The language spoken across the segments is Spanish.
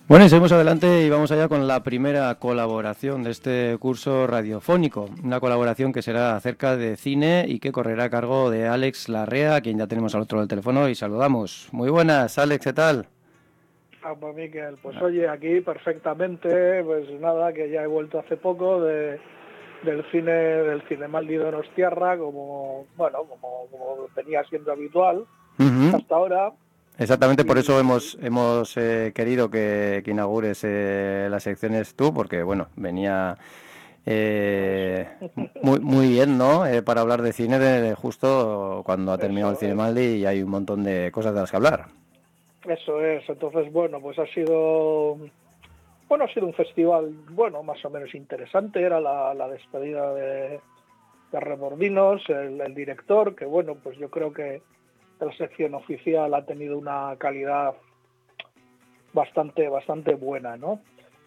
Bueno, y seguimos adelante y vamos allá con la primera colaboración de este curso radiofónico. Una colaboración que será acerca de cine y que correrá a cargo de Alex Larrea, a quien ya tenemos al otro del teléfono y saludamos. Muy buenas, Alex, ¿qué tal? Pues Miquel, pues oye, aquí perfectamente, pues nada, que ya he vuelto hace poco del Cinemaldi de Donostiarra, como, bueno, como venía siendo habitual Ujú. hasta ahora, Exactamente por eso y hemos querido que inaugures las secciones tú, porque bueno, venía eso, muy bien, ¿no? Para hablar de cine justo cuando ha terminado el eso es, Cinemaldi y hay un montón de cosas de las que hablar. eso es. Entonces, bueno, pues ha sido un festival, bueno, más o menos interesante. Era la despedida de Remordinos, el director, que bueno, pues yo creo que la sección oficial ha tenido una calidad bastante buena, ¿no?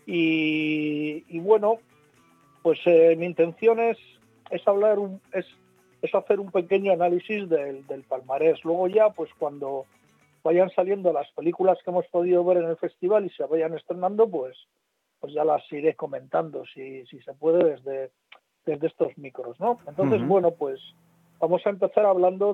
Y bueno, pues mi intención es hacer un pequeño análisis del palmarés. Luego ya, pues cuando vayan saliendo las películas que hemos podido ver en el festival y se vayan estrenando, pues ya las iré comentando, si se puede, desde estos micros, ¿no? Entonces, Ujú. bueno, pues vamos a empezar hablando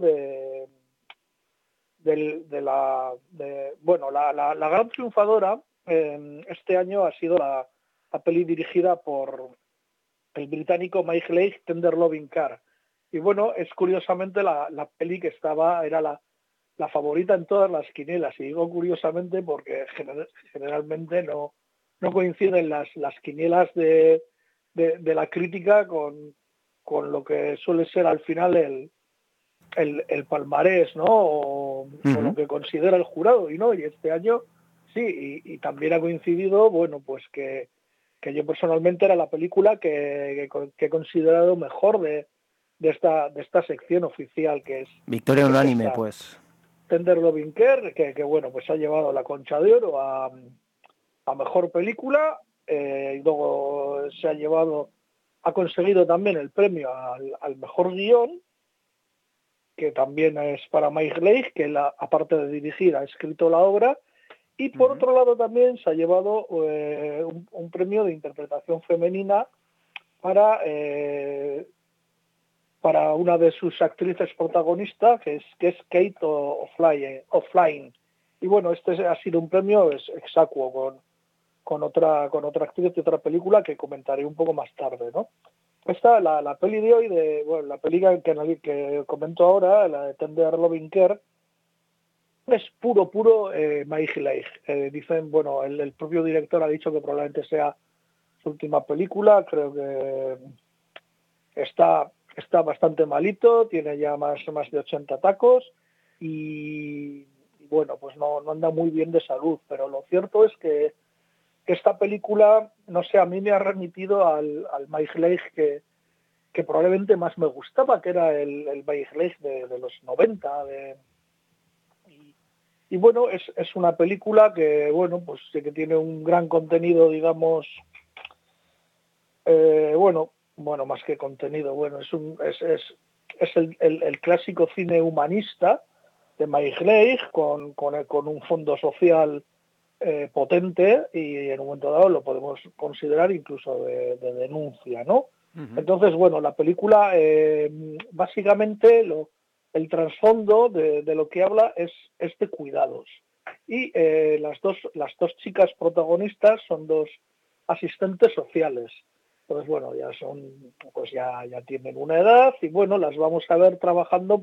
bueno, la gran triunfadora este año ha sido la peli dirigida por el británico Mike Leigh, Tender Loving Car. Y bueno, es curiosamente la peli que era la favorita en todas las quinielas. Y digo curiosamente porque generalmente no coinciden las quinielas de la crítica con lo que suele ser al final el palmarés, ¿no? O lo Ujú. que considera el jurado, y no, y este año sí, y también ha coincidido, bueno, pues que yo personalmente era la película que he considerado mejor de esta sección oficial, Victoria que es unánime, esta pues. Tender Loving Care, que bueno, pues ha llevado la Concha de Oro a mejor película, y luego ha conseguido también el premio al mejor guión, que también es para Mike Leigh, que aparte de dirigir ha escrito la obra, y por Ujú. otro lado también se ha llevado un premio de interpretación femenina para, eh, para una de sus actrices protagonistas, que es Kate O'Flynn. Y bueno, este ha sido un premio exacuo con otra actriz de otra película que comentaré un poco más tarde, ¿no? La peli de hoy, bueno, la peli que comento ahora, la de Tender Loving Care, es puro Mike Leigh. Dicen, bueno, el propio director ha dicho que probablemente sea su última película. Creo que está bastante malito, tiene ya más de 80 tacos y bueno, pues no anda muy bien de salud. Pero lo cierto es que esta película, no sé, a mí me ha remitido al Mike Leigh que probablemente más me gustaba, que era el Mike Leigh de los 90. Y bueno, es una película que, bueno, pues sí que tiene un gran contenido, digamos, bueno, más que contenido, bueno, es el clásico cine humanista de Mike Leigh con un fondo social potente, y en un momento dado lo podemos considerar incluso de denuncia, ¿no? Ujú. Entonces, bueno, la película básicamente el trasfondo de lo que habla es de cuidados. Y las dos chicas protagonistas son dos asistentes sociales. Entonces, bueno, ya tienen una edad y bueno, las vamos a ver trabajando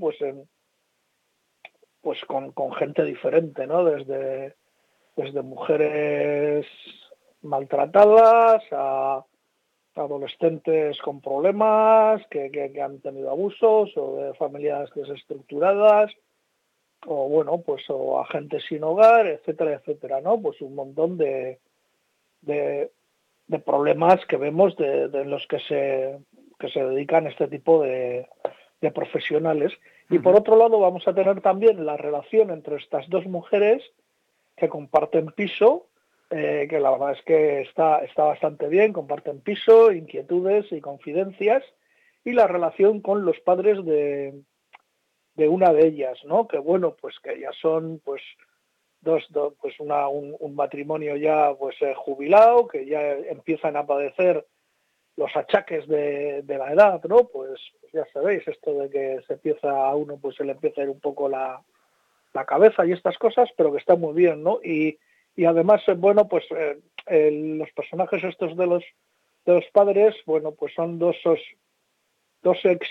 con gente diferente, ¿no? Desde mujeres maltratadas a adolescentes con problemas que han tenido abusos, o de familias desestructuradas, o bueno, pues o a gente sin hogar, etcétera, etcétera, ¿no? Pues un montón de, de problemas que vemos de los que se dedican este tipo de profesionales. Y por Ujú. otro lado vamos a tener también la relación entre estas dos mujeres que comparten piso, que la verdad es que está bastante bien. Comparten piso, inquietudes y confidencias, y la relación con los padres de una de ellas, ¿no? Que bueno, pues que ya son pues pues un matrimonio ya pues jubilado, que ya empiezan a padecer los achaques de la edad, ¿no? Pues ya sabéis, esto de que se empieza a uno, pues se le empieza a ir un poco la cabeza y estas cosas, pero que está muy bien, ¿no? Y además, bueno, pues los personajes estos de los padres, bueno, pues son dos ex,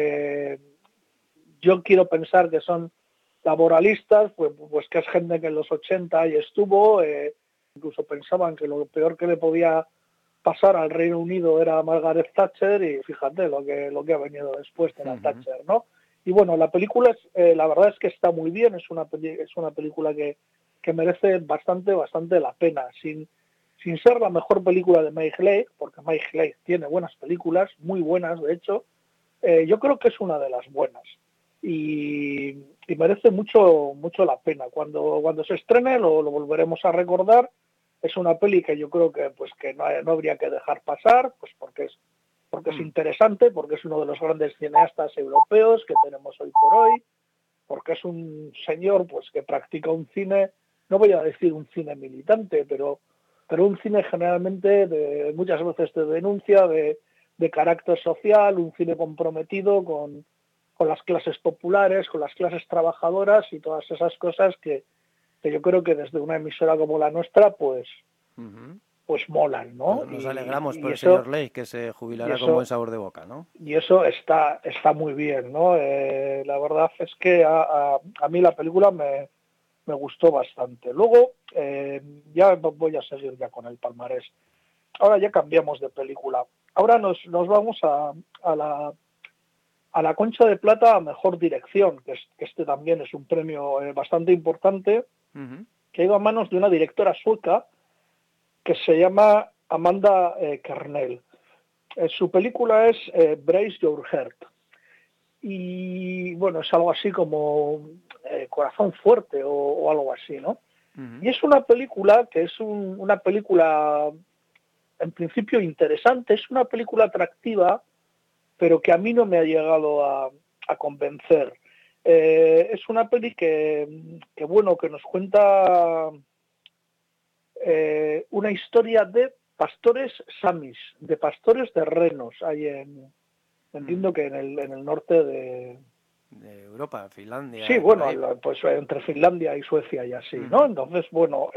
yo quiero pensar que son laboralistas, pues que es gente que en los 80 ahí estuvo, incluso pensaban que lo peor que le podía pasar al Reino Unido era Margaret Thatcher, y fíjate lo que ha venido después de la Thatcher, ¿no? Y bueno, la película la verdad es que está muy bien, es una película que merece bastante la pena, sin ser la mejor película de Mike Leigh, porque Mike Leigh tiene buenas películas, muy buenas de hecho. Yo creo que es una de las buenas y merece mucho la pena. Cuando se estrene lo volveremos a recordar. Es una peli que yo creo que pues que no habría que dejar pasar, pues porque es interesante, porque es uno de los grandes cineastas europeos que tenemos hoy por hoy, porque es un señor pues que practica un cine, no voy a decir un cine militante, pero un cine generalmente muchas veces de denuncia, de carácter social, un cine comprometido con las clases populares, con las clases trabajadoras y todas esas cosas que yo creo que desde una emisora como la nuestra pues molan, ¿no? Nos alegramos por y el eso, señor Leigh, que se jubilará con buen sabor de boca, ¿no? Y eso está muy bien, ¿no? La verdad es que a mí la película me gustó bastante. Luego, ya voy a seguir ya con el palmarés. Ahora ya cambiamos de película. Ahora nos vamos a la Concha de Plata a Mejor Dirección, que este también es un premio bastante importante, que ha ido a manos de una directora sueca que se llama Amanda Kernell. Su película es Brace Your Heart. Y bueno, es algo así como Corazón Fuerte o algo así, ¿no? Y es una película que es una película en principio interesante, es una película atractiva, pero que a mí no me ha llegado a convencer. Es una peli que bueno, que nos cuenta una historia de pastores samis, de pastores de renos, ahí entiendo que en el norte de Europa, Finlandia. Sí, bueno, pues entre Finlandia y Suecia y así, ¿no? Entonces, bueno,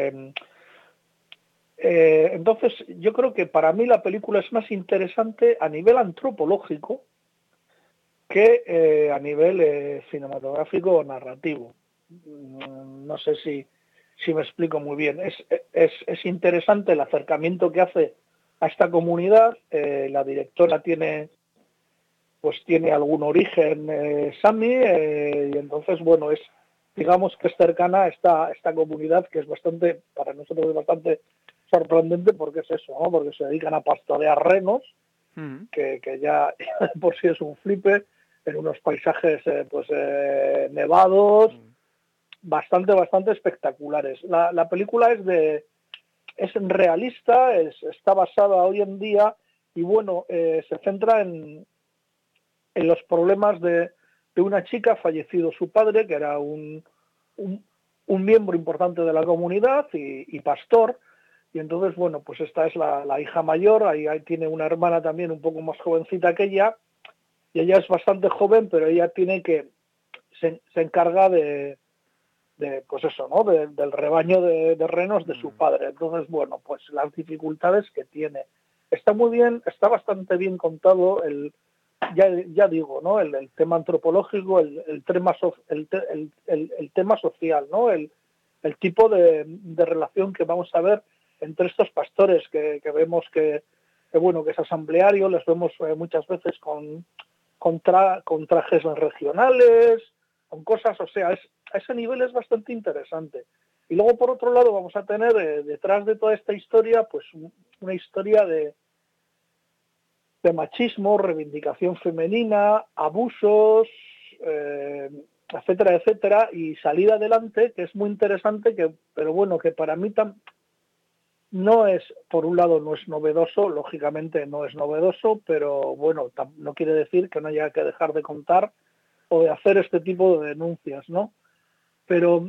entonces yo creo que para mí la película es más interesante a nivel antropológico que a nivel cinematográfico o narrativo. No sé si me explico muy bien. Es interesante el acercamiento que hace a esta comunidad. La directora tiene algún origen sami, y entonces, bueno, digamos que es cercana a esta comunidad, que es bastante, para nosotros es bastante sorprendente, porque es eso, ¿no? Porque se dedican a pastorear renos, que ya por sí es un flipe, en unos paisajes nevados, bastante espectaculares. La película es realista, está basada hoy en día, y bueno, se centra en los problemas de una chica, fallecido su padre, que era un miembro importante de la comunidad y pastor, y entonces, bueno, pues esta es la hija mayor, ahí tiene una hermana también un poco más jovencita que ella, y ella es bastante joven, pero ella se encarga pues eso, ¿no? Del rebaño de renos de su padre. Entonces, bueno, pues las dificultades que tiene. Está muy bien, está bastante bien contado ya digo, ¿no? El tema antropológico, el tema social, ¿no? El tipo de relación que vamos a ver entre estos pastores que vemos que es asambleario, les vemos muchas veces con trajes regionales, con cosas, o sea, a ese nivel es bastante interesante. Y luego, por otro lado, vamos a tener detrás de toda esta historia, pues una historia de machismo, reivindicación femenina, abusos, etcétera, etcétera, y salir adelante, que es muy interesante, pero bueno, que para mí no es, por un lado, no es novedoso, lógicamente no es novedoso, pero bueno, no quiere decir que no haya que dejar de contar o de hacer este tipo de denuncias, ¿no? Pero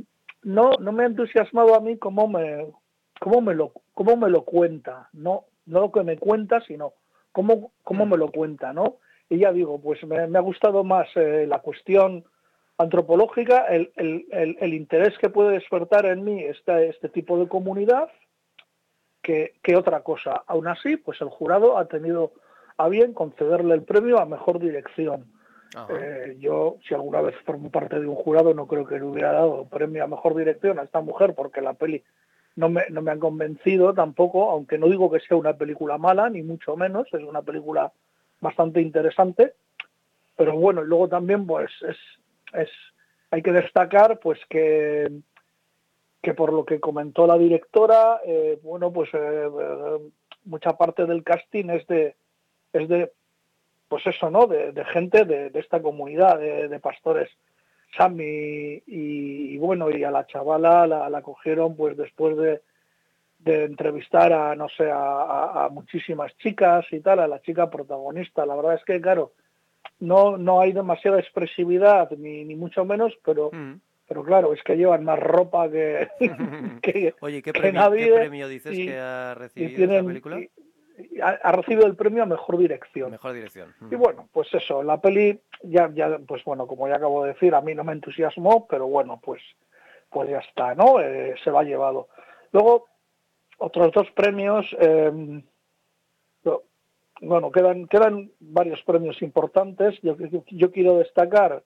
no me ha entusiasmado a mí cómo me lo cuenta, no lo que me cuenta, sino cómo me lo cuenta, ¿no? Y ya digo, pues me ha gustado más la cuestión antropológica, el interés que puede despertar en mí este tipo de comunidad, que otra cosa. Aún así, pues el jurado ha tenido a bien concederle el premio a mejor dirección. Yo, si alguna vez formo parte de un jurado, no creo que le hubiera dado premio a mejor dirección a esta mujer, porque la peli no me ha convencido tampoco, aunque no digo que sea una película mala, ni mucho menos, es una película bastante interesante, pero bueno, y luego también pues hay que destacar pues que por lo que comentó la directora, bueno, pues mucha parte del casting es de pues eso, ¿no? De gente de esta comunidad de pastores Sami, y bueno, y a la chavala la cogieron pues después de entrevistar a, no sé, a muchísimas chicas y tal, a la chica protagonista. La verdad es que, claro, no hay demasiada expresividad, ni mucho menos, pero claro, es que llevan más ropa Oye, que ¿qué nadie, premio dices y, que ha y recibido esta tienen película? y ha recibido el premio a mejor dirección. Mejor dirección. Y bueno, pues eso, la peli ya pues bueno, como ya acabo de decir, a mí no me entusiasmó, pero bueno, pues ya está, ¿no? Se lo ha llevado. Luego, otros dos premios, bueno, quedan varios premios importantes. Yo quiero destacar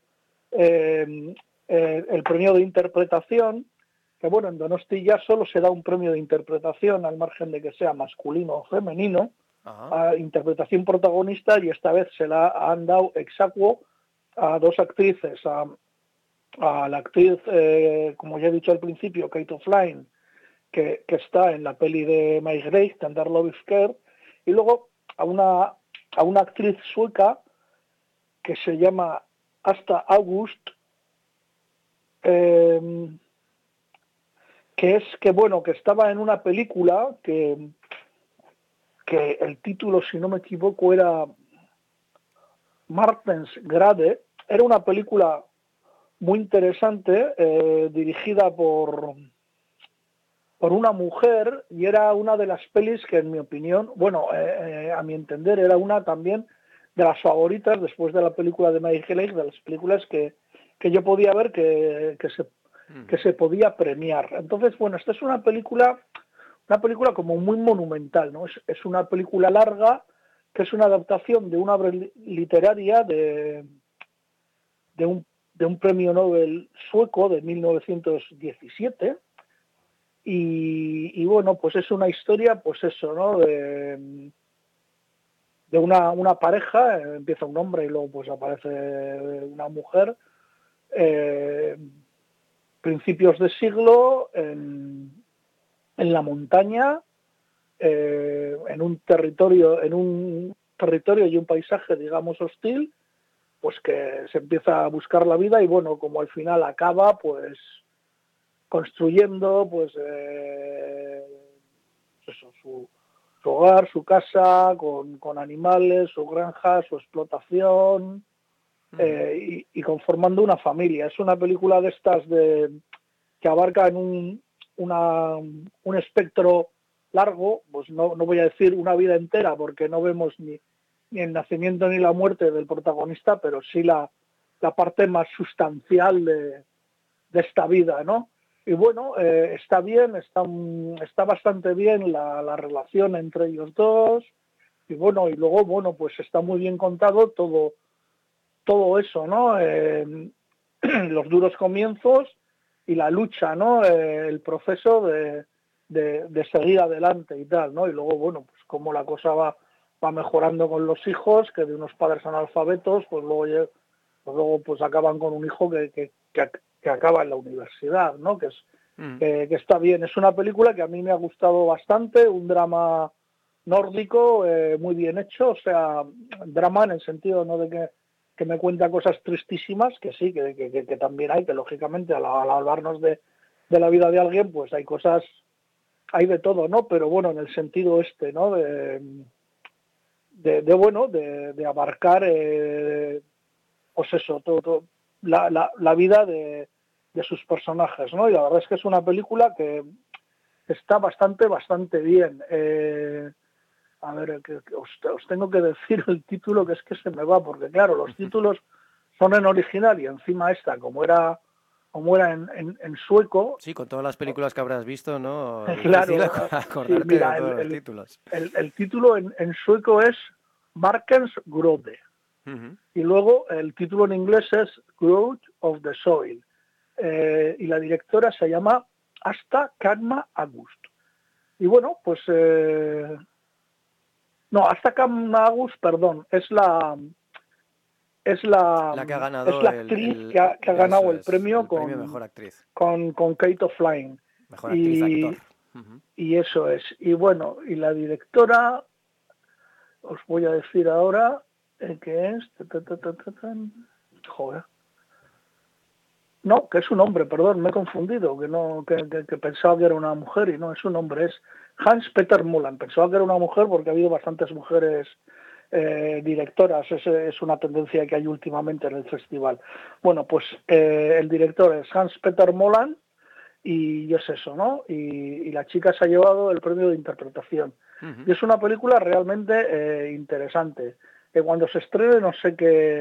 el premio de interpretación, que bueno, en Donosti ya solo se da un premio de interpretación, al margen de que sea masculino o femenino, a interpretación protagonista, y esta vez se la han dado ex aequo a dos actrices, a la actriz, como ya he dicho al principio, Kate O'Flynn, que está en la peli de Mike Grace, Tender Love is Care, y luego a una actriz sueca que se llama Asta August, que estaba en una película que el título, si no me equivoco, era Martens Grade. Era una película muy interesante, dirigida por una mujer, y era una de las pelis que, en mi opinión, bueno, a mi entender, era una también de las favoritas después de la película de Michael Lake, de las películas que yo podía ver que se podía premiar. Entonces, bueno, esta es una película como muy monumental, ¿no? Es una película larga, que es una adaptación de una obra literaria de un premio Nobel sueco de 1917, y bueno, pues es una historia, pues eso, ¿no? De una pareja, empieza un hombre y luego pues aparece una mujer, principios de siglo, en la montaña, en un territorio y un paisaje, digamos, hostil, pues que se empieza a buscar la vida, y bueno, como al final acaba, pues construyendo, pues eso, su hogar, su casa, con animales, su granja, su explotación, y conformando una familia. Es una película de estas que abarca en un espectro largo, pues no voy a decir una vida entera, porque no vemos ni el nacimiento ni la muerte del protagonista, pero sí la parte más sustancial de esta vida, ¿no? Y bueno, está bien, está bastante bien la relación entre ellos dos, y bueno, y luego, bueno, pues está muy bien contado todo eso, ¿no? Los duros comienzos y la lucha, ¿no? El proceso de seguir adelante y tal, ¿no? Y luego, bueno, pues cómo la cosa va mejorando con los hijos, que de unos padres analfabetos, pues luego pues acaban con un hijo que acaba en la universidad, ¿no? Que está bien. Es una película que a mí me ha gustado bastante, un drama nórdico, muy bien hecho, o sea, drama en el sentido no de que me cuenta cosas tristísimas, que sí, que también hay, que lógicamente al hablarnos de la vida de alguien, pues hay cosas, hay de todo, ¿no? Pero bueno, en el sentido ¿no? De abarcar, pues eso, todo la vida de de sus personajes, ¿no? Y la verdad es que es una película que está bastante bien. A ver, que os tengo que decir el título, que es que se me va, porque claro, los títulos son en original y encima esta, como era en sueco. Sí, con todas las películas que habrás visto, ¿no? Difícil Claro, sí, acordarte de mira, todos los títulos. el título en sueco es Markens Grode. Uh-huh. Y luego el título en inglés es Growth of the Soil. Y la directora se llama Asta Kanma August. Y bueno, pues... no, Asta Kanma August, perdón, es la La que ha ganado actriz que ha ganado el premio el premio Mejor Actriz. con Kate O'Flynn. Mejor actriz, actor. Uh-huh. Y eso es. Y bueno, y la directora, os voy a decir ahora que es... Joder. No, que es un hombre, perdón, me he confundido, que pensaba que era una mujer y no es un hombre, es Hans Peter Mullan. Pensaba que era una mujer porque ha habido bastantes mujeres directoras, es una tendencia que hay últimamente en el festival. Bueno, pues el director es Hans Peter Mullan y es eso, ¿no? Y la chica se ha llevado el premio de interpretación. Uh-huh. Y es una película realmente interesante. Que cuando se estrene no sé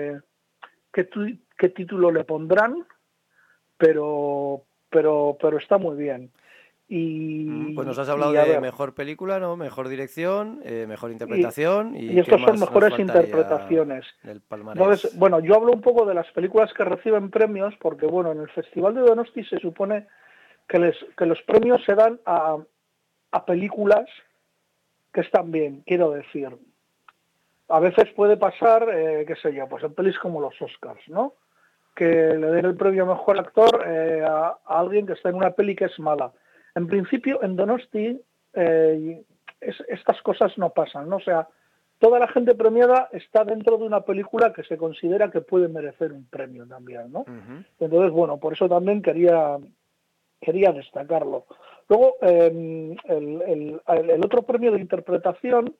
qué título le pondrán, pero está muy bien. Y pues nos has hablado de mejor película, ¿no? Mejor dirección, mejor interpretación y estos son mejores interpretaciones. Entonces, bueno, yo hablo un poco de las películas que reciben premios porque, bueno, en el Festival de Donosti se supone que los premios se dan a películas que están bien, quiero decir. A veces puede pasar, qué sé yo, pues en pelis como los Oscars, ¿no? Que le den el premio Mejor Actor a alguien que está en una peli que es mala. En principio, en Donosti estas cosas no pasan, ¿no? O sea, toda la gente premiada está dentro de una película que se considera que puede merecer un premio también, ¿no? Uh-huh. Entonces, bueno, por eso también quería destacarlo. Luego, el otro premio de interpretación,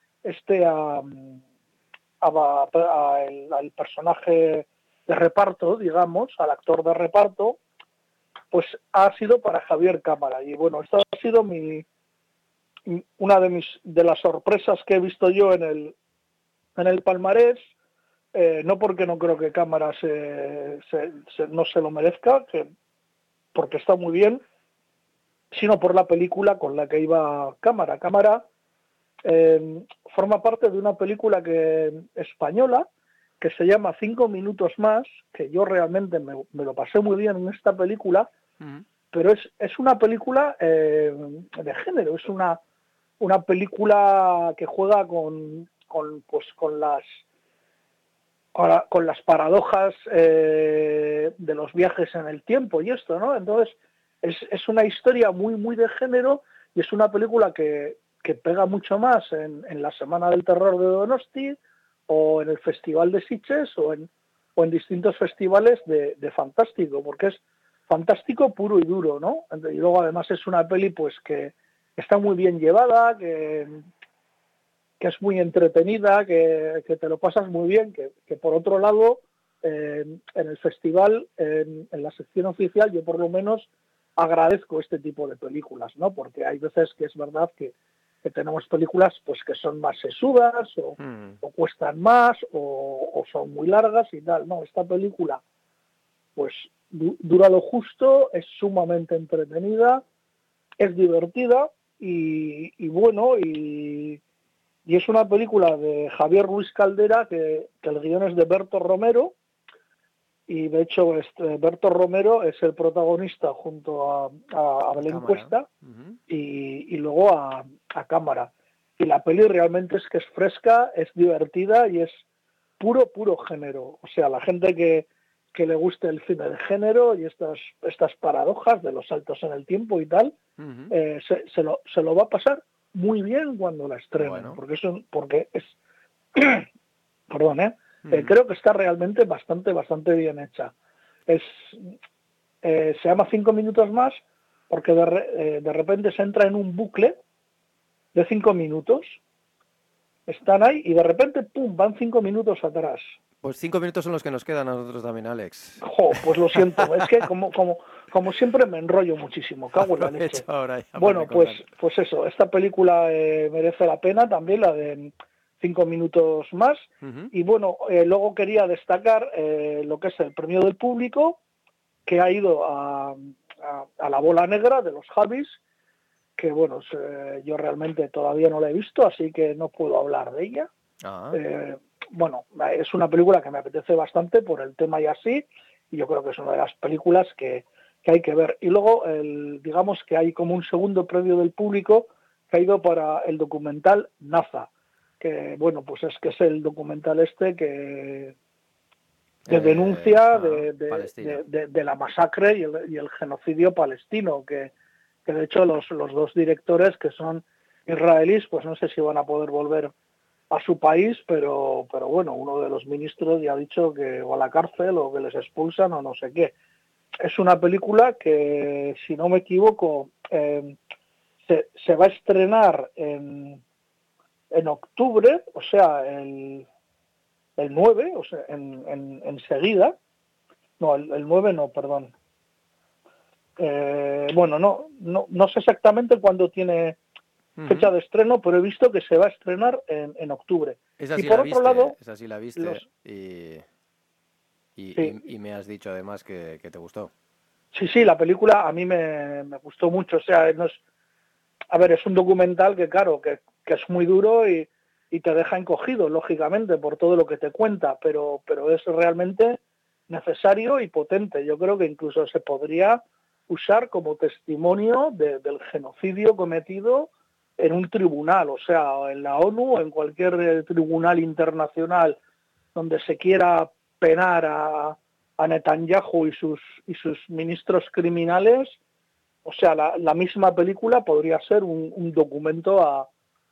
al personaje de reparto, digamos, al actor de reparto, pues ha sido para Javier Cámara. Y bueno, esta ha sido una de las sorpresas que he visto yo en el palmarés, no porque no creo que Cámara no se lo merezca, porque está muy bien, sino por la película con la que iba Cámara. Cámara forma parte de una película española que se llama 5 minutos más, que yo realmente me lo pasé muy bien en esta película, uh-huh. Pero es una película de género, es una película que juega con las paradojas de los viajes en el tiempo y esto, ¿no? Entonces es una historia muy de género y es una película que pega mucho más en la Semana del Terror de Donosti o en el Festival de Sitges o en distintos festivales de fantástico, porque es fantástico puro y duro, ¿no? Y luego además es una peli pues que está muy bien llevada, que es muy entretenida, que te lo pasas muy bien, que por otro lado en el festival, en la sección oficial, yo por lo menos agradezco este tipo de películas, ¿no? Porque hay veces que es verdad que tenemos películas pues que son más sesudas o cuestan más o son muy largas y tal. No, esta película pues dura lo justo, es sumamente entretenida, es divertida y bueno, y es una película de Javier Ruiz Caldera que el guion es de Berto Romero. Y de hecho Berto Romero es el protagonista junto a Belén Cuesta, uh-huh. y luego a Cámara. Y la peli realmente es que es fresca, es divertida y es puro género. O sea, la gente que le guste el cine de género y estas paradojas de los saltos en el tiempo y tal, uh-huh. Se lo va a pasar muy bien cuando la estrenen. Bueno. Porque es perdón, creo que está realmente bastante bien hecha. Se llama 5 minutos más porque de repente se entra en un bucle de 5 minutos, están ahí y de repente, ¡pum!, van 5 minutos atrás. Pues 5 minutos son los que nos quedan a nosotros también, Alex. Jo, pues lo siento, es que como siempre me enrollo muchísimo, cago en la leche. Ahora ya Bueno, pues eso, esta película merece la pena también, la de 5 minutos más. Y bueno, luego quería destacar lo que es el premio del público, que ha ido a la Bola Negra de los Javis, que bueno, yo realmente todavía no la he visto, así que no puedo hablar de ella. Bueno, es una película que me apetece bastante por el tema y así, y yo creo que es una de las películas que hay que ver. Y luego, digamos que hay como un segundo premio del público que ha ido para el documental NASA, que bueno, pues es que es el documental este que denuncia de la masacre y el genocidio palestino, que de hecho los dos directores, que son israelíes, pues no sé si van a poder volver a su país, pero bueno, uno de los ministros ya ha dicho que o a la cárcel o que les expulsan o no sé qué. Es una película que, si no me equivoco, se va a estrenar en octubre, o sea, el 9, o sea, enseguida. No, el 9 no, perdón. Bueno, no sé exactamente cuándo tiene fecha de estreno, pero he visto que se va a estrenar en octubre. Esa sí y por la otro viste, lado, esa sí la viste y me has dicho además que te gustó. Sí, la película a mí me gustó mucho. O sea, a ver, es un documental que, claro, que es muy duro y te deja encogido, lógicamente, por todo lo que te cuenta, pero es realmente necesario y potente. Yo creo que incluso se podría usar como testimonio del genocidio cometido en un tribunal, o sea, en la ONU o en cualquier tribunal internacional donde se quiera penar a Netanyahu y sus ministros criminales. O sea, la misma película podría ser un documento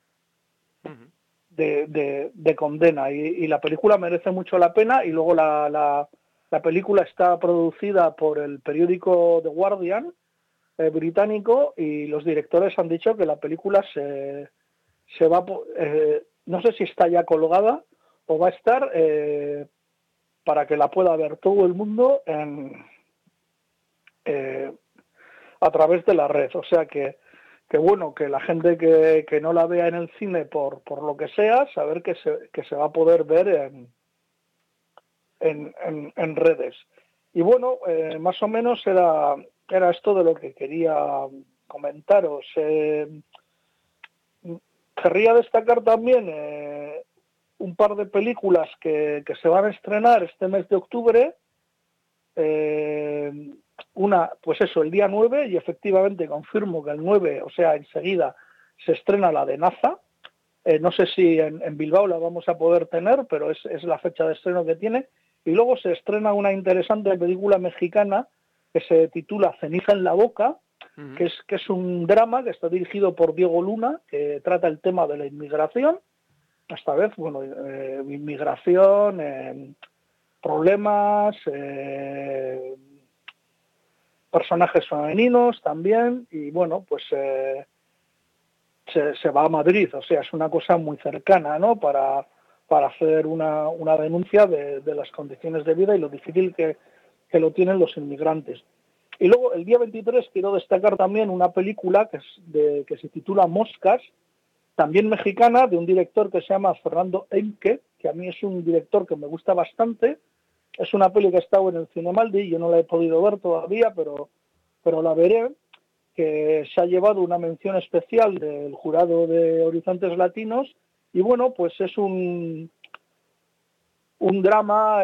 de condena, y la película merece mucho la pena. Y luego la película está producida por el periódico The Guardian británico, y los directores han dicho que la película se va, no sé si está ya colgada o va a estar para que la pueda ver todo el mundo a través de la red. O sea que bueno, que la gente que no la vea en el cine por lo que sea, saber que se va a poder ver en redes. Y bueno, más o menos era esto de lo que quería comentaros. Querría destacar también un par de películas que se van a estrenar este mes de octubre. Una, pues eso, el día 9, y efectivamente confirmo que el 9, o sea, enseguida, se estrena la de NASA. No sé si en Bilbao la vamos a poder tener, pero es la fecha de estreno que tiene. Y luego se estrena una interesante película mexicana que se titula Ceniza en la boca, que es un drama que está dirigido por Diego Luna, que trata el tema de la inmigración. Esta vez, bueno, inmigración, problemas, personajes femeninos también, y bueno, pues se va a Madrid. O sea, es una cosa muy cercana, ¿no? Para hacer una denuncia de las condiciones de vida y lo difícil que lo tienen los inmigrantes. Y luego, el día 23, quiero destacar también una película que se titula Moscas, también mexicana, de un director que se llama Fernando Eimke, que a mí es un director que me gusta bastante. Es una peli que ha estado en el Cinemaldi, yo no la he podido ver todavía, pero la veré, que se ha llevado una mención especial del jurado de Horizontes Latinos. Y bueno, pues es un drama,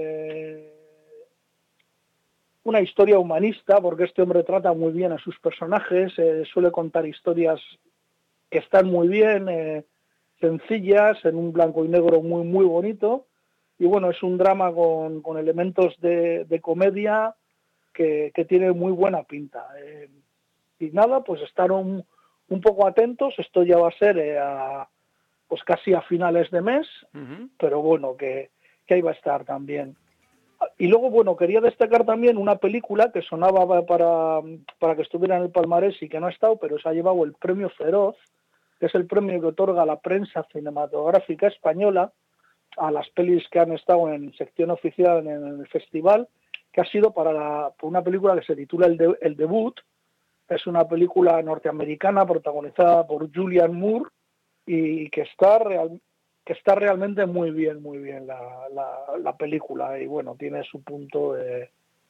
una historia humanista, porque este hombre trata muy bien a sus personajes, suele contar historias que están muy bien, sencillas, en un blanco y negro muy, muy bonito. Y bueno, es un drama con elementos de comedia que tiene muy buena pinta. Y nada, pues estar un poco atentos. Esto ya va a ser pues casi a finales de mes, pero bueno, que ahí va a estar también. Y luego, bueno, quería destacar también una película que sonaba para que estuviera en el palmarés y que no ha estado, pero se ha llevado el premio Feroz, que es el premio que otorga la prensa cinematográfica española, a las pelis que han estado en sección oficial en el festival, que ha sido por una película que se titula El Debut. Es una película norteamericana protagonizada por Julianne Moore y que está realmente muy bien la película. Y bueno, tiene su punto de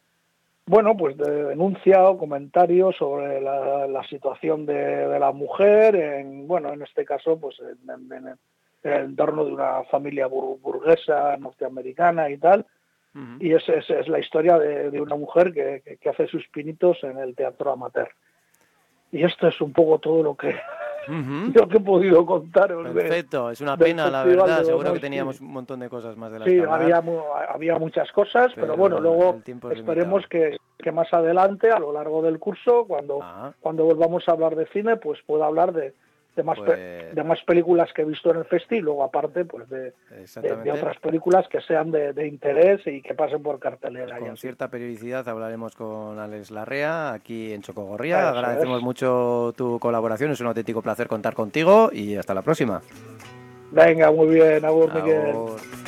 denuncia o comentario sobre la situación de la mujer, en este caso, pues en el entorno de una familia burguesa norteamericana y tal. Uh-huh. Y es la historia de una mujer que hace sus pinitos en el teatro amateur. Y esto es un poco todo lo que he podido contaros. Perfecto, es una pena, la verdad. Seguro que teníamos un montón de cosas más de las que hablar. Había muchas cosas, pero bueno, luego esperemos que más adelante, a lo largo del curso, cuando volvamos a hablar de cine, pues pueda hablar de más películas que he visto en el festi, y luego aparte pues de otras películas que sean de interés y que pasen por cartelera. Con cierta periodicidad hablaremos con Alex Larrea aquí en Chocogorría. Agradecemos mucho tu colaboración, es un auténtico placer contar contigo y hasta la próxima. Venga, muy bien, Agur. Miguel.